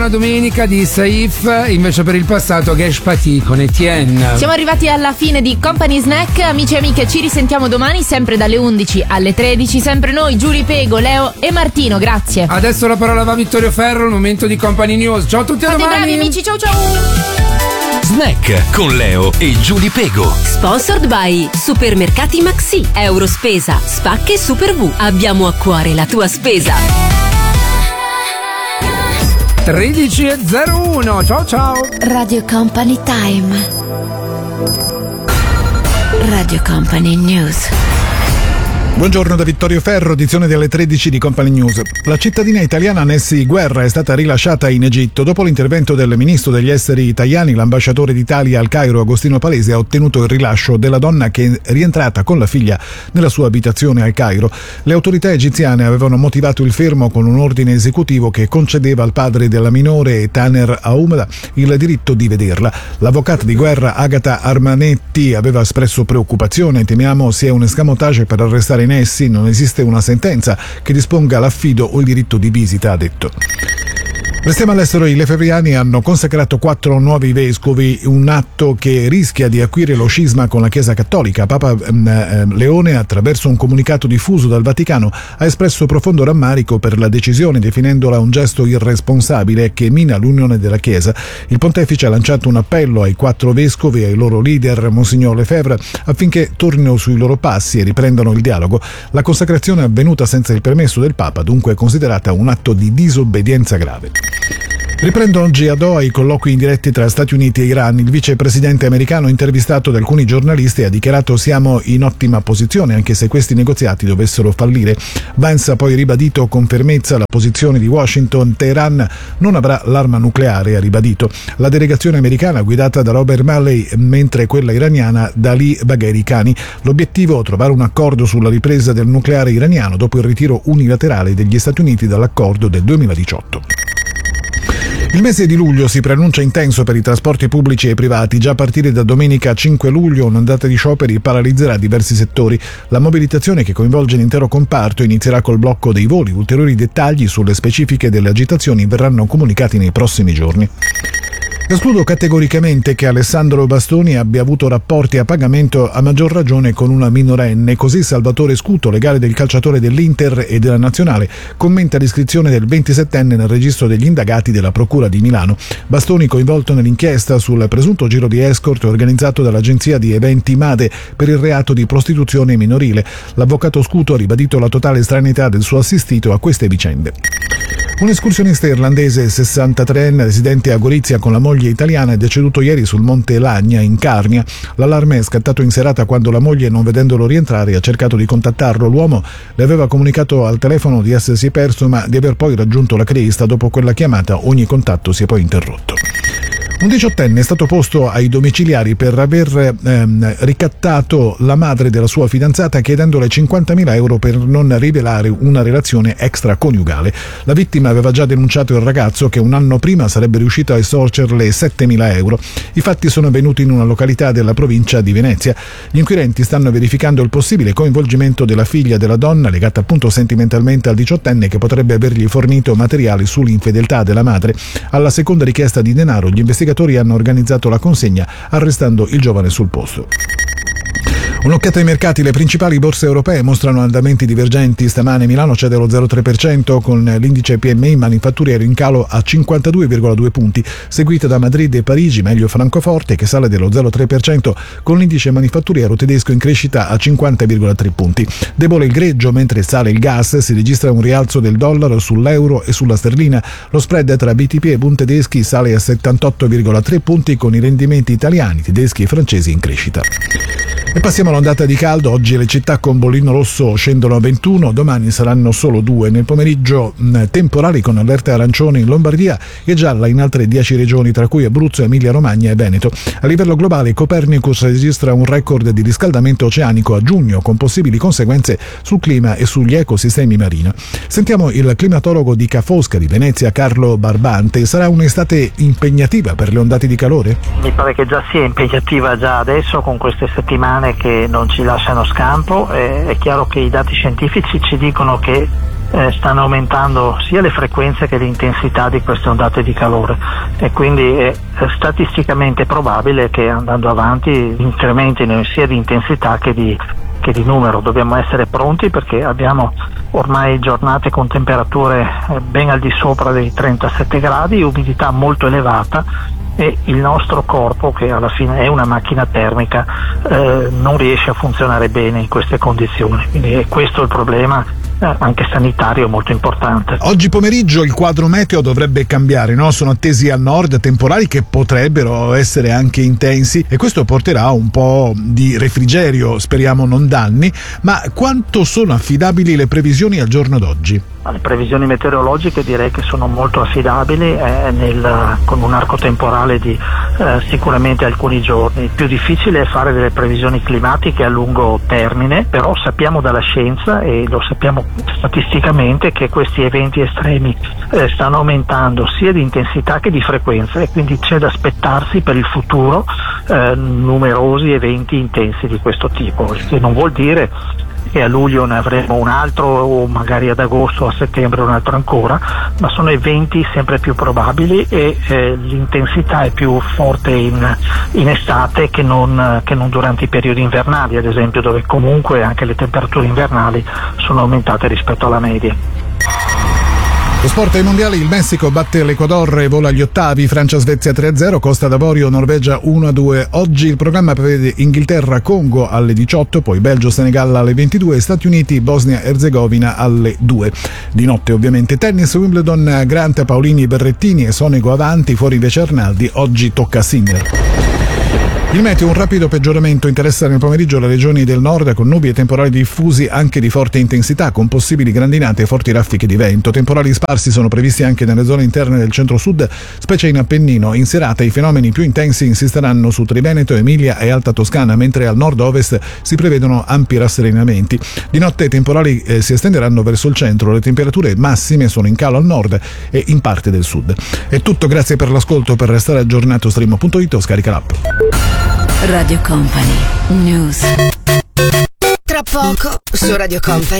Una domenica di Saif, invece per il passato Gesh Pati con Etienne. Siamo arrivati alla fine di Company Snack. Amici e amiche, ci risentiamo domani sempre dalle 11 alle 13. Sempre noi, Giulia Pego, Leo e Martino, grazie. Adesso la parola va a Vittorio Ferro, il momento di Company News. Ciao a tutti, a Fate domani. bravi amici, ciao ciao. Snack con Leo e Giulia Pego. Sponsored by Supermercati Maxi, Eurospesa, Spacche Super V. Abbiamo a cuore la tua spesa. 13:01, ciao ciao. Radio Company Time. Radio Company News. Buongiorno da Vittorio Ferro, edizione delle 13 di Company News. La cittadina italiana Nessi Guerra è stata rilasciata in Egitto. Dopo l'intervento del ministro degli esteri italiani, l'ambasciatore d'Italia al Cairo Agostino Palese ha ottenuto il rilascio della donna che è rientrata con la figlia nella sua abitazione al Cairo. Le autorità egiziane avevano motivato il fermo con un ordine esecutivo che concedeva al padre della minore, Taner Aoumda, il diritto di vederla. L'avvocata di guerra Agata Armanetti aveva espresso preoccupazione: temiamo sia un escamotage per arrestare Nessi, non esiste una sentenza che disponga l'affido o il diritto di visita, ha detto. Restiamo all'estero. I lefebvriani hanno consacrato 4 nuovi vescovi, un atto che rischia di acuire lo scisma con la Chiesa Cattolica. Papa Leone, attraverso un comunicato diffuso dal Vaticano, ha espresso profondo rammarico per la decisione, definendola un gesto irresponsabile che mina l'unione della Chiesa. Il pontefice ha lanciato un appello ai 4 vescovi e ai loro leader, Monsignor Lefebvre, affinché tornino sui loro passi e riprendano il dialogo. La consacrazione è avvenuta senza il permesso del Papa, dunque è considerata un atto di disobbedienza grave. Riprendono oggi a Doha i colloqui indiretti tra Stati Uniti e Iran. Il vicepresidente americano, intervistato da alcuni giornalisti, ha dichiarato: siamo in ottima posizione anche se questi negoziati dovessero fallire. Vance ha poi ribadito con fermezza la posizione di Washington: Teheran non avrà l'arma nucleare, ha ribadito. La delegazione americana guidata da Robert Malley, mentre quella iraniana da Ali Bagheri Khani. L'obiettivo: trovare un accordo sulla ripresa del nucleare iraniano dopo il ritiro unilaterale degli Stati Uniti dall'accordo del 2018. Il mese di luglio si preannuncia intenso per i trasporti pubblici e privati. Già a partire da domenica 5 luglio un'ondata di scioperi paralizzerà diversi settori. La mobilitazione, che coinvolge l'intero comparto, inizierà col blocco dei voli. Ulteriori dettagli sulle specifiche delle agitazioni verranno comunicati nei prossimi giorni. Escludo categoricamente che Alessandro Bastoni abbia avuto rapporti a pagamento, a maggior ragione con una minorenne. Così Salvatore Scuto, legale del calciatore dell'Inter e della Nazionale, commenta l'iscrizione del 27enne nel registro degli indagati della Procura di Milano. Bastoni coinvolto nell'inchiesta sul presunto giro di escort organizzato dall'agenzia di eventi Made per il reato di prostituzione minorile. L'avvocato Scuto ha ribadito la totale estraneità del suo assistito a queste vicende. Un escursionista irlandese 63enne residente a Gorizia con la moglie italiana è deceduto ieri sul monte Lagna in Carnia. L'allarme è scattato in serata quando la moglie, non vedendolo rientrare, ha cercato di contattarlo. L'uomo le aveva comunicato al telefono di essersi perso, ma di aver poi raggiunto la cresta. Dopo quella chiamata ogni contatto si è poi interrotto. Un 18enne è stato posto ai domiciliari per aver ricattato la madre della sua fidanzata chiedendole 50.000 euro per non rivelare una relazione extraconiugale. La vittima aveva già denunciato il ragazzo, che un anno prima sarebbe riuscito a estorcerle 7.000 euro. I fatti sono avvenuti in una località della provincia di Venezia. Gli inquirenti stanno verificando il possibile coinvolgimento della figlia della donna, legata appunto sentimentalmente al 18enne, che potrebbe avergli fornito materiali sull'infedeltà della madre. Alla seconda richiesta di denaro gli investigatori hanno organizzato la consegna, arrestando il giovane sul posto. Un'occhiata ai mercati. Le principali borse europee mostrano andamenti divergenti. Stamane Milano cede lo 0,3% con l'indice PMI manifatturiero in calo a 52,2 punti, seguita da Madrid e Parigi, meglio Francoforte, che sale dello 0,3% con l'indice manifatturiero tedesco in crescita a 50,3 punti. Debole il greggio, mentre sale il gas. Si registra un rialzo del dollaro sull'euro e sulla sterlina. Lo spread tra BTP e Bund tedeschi sale a 78,3 punti con i rendimenti italiani, tedeschi e francesi in crescita. E passiamo all'ondata di caldo. Oggi le città con bollino rosso scendono a 21, domani saranno solo 2. Nel pomeriggio temporali con allerta arancione in Lombardia e gialla in altre 10 regioni, tra cui Abruzzo, Emilia Romagna e Veneto. A livello globale Copernicus registra un record di riscaldamento oceanico a giugno, con possibili conseguenze sul clima e sugli ecosistemi marini. Sentiamo il climatologo di Ca' Fosca di Venezia, Carlo Barbante. Sarà un'estate impegnativa per le ondate di calore? Mi pare che già sia impegnativa già adesso, con queste settimane che non ci lasciano scampo. È chiaro che i dati scientifici ci dicono che stanno aumentando sia le frequenze che l'intensità di queste ondate di calore, e quindi è statisticamente probabile che andando avanti incrementino sia di intensità che di numero. Dobbiamo essere pronti perché abbiamo ormai giornate con temperature ben al di sopra dei 37 gradi, umidità molto elevata, e il nostro corpo, che alla fine è una macchina termica, non riesce a funzionare bene in queste condizioni. Quindi è questo il problema anche sanitario molto importante. Oggi pomeriggio il quadro meteo dovrebbe cambiare, no? Sono attesi al nord temporali che potrebbero essere anche intensi, e questo porterà un po' di refrigerio, speriamo non danni. Ma quanto sono affidabili le previsioni al giorno d'oggi? Le previsioni meteorologiche direi che sono molto affidabili, con un arco temporale di sicuramente alcuni giorni. Il più difficile è fare delle previsioni climatiche a lungo termine, però sappiamo dalla scienza e lo sappiamo statisticamente che questi eventi estremi stanno aumentando sia di intensità che di frequenza, e quindi c'è da aspettarsi per il futuro numerosi eventi intensi di questo tipo, il che non vuol dire che a luglio ne avremo un altro, o magari ad agosto o a settembre un altro ancora, ma sono eventi sempre più probabili, e l'intensità è più forte in estate che non durante i periodi invernali, ad esempio, dove comunque anche le temperature invernali sono aumentate rispetto alla media. Lo sport ai mondiali: il Messico batte l'Ecuador e vola agli ottavi, Francia-Svezia 3-0, Costa d'Avorio Norvegia 1-2. Oggi il programma prevede Inghilterra-Congo alle 18, poi Belgio-Senegal alle 22 e Stati Uniti Bosnia-Erzegovina alle 2. Di notte ovviamente tennis, Wimbledon, Grant, Paolini, Berrettini e Sonego avanti, fuori invece Arnaldi. Oggi tocca a Sinner. Il meteo: un rapido peggioramento interessa nel pomeriggio le regioni del nord, con nubi e temporali diffusi anche di forte intensità, con possibili grandinate e forti raffiche di vento. Temporali sparsi sono previsti anche nelle zone interne del centro-sud, specie in Appennino. In serata i fenomeni più intensi insisteranno su Triveneto, Emilia e Alta Toscana, mentre al nord-ovest si prevedono ampi rasserenamenti. Di notte i temporali si estenderanno verso il centro. Le temperature massime sono in calo al nord e in parte del sud. È tutto, grazie per l'ascolto. Per restare aggiornato stream.it o scarica l'app. Radio Company News. Tra poco su Radio Company.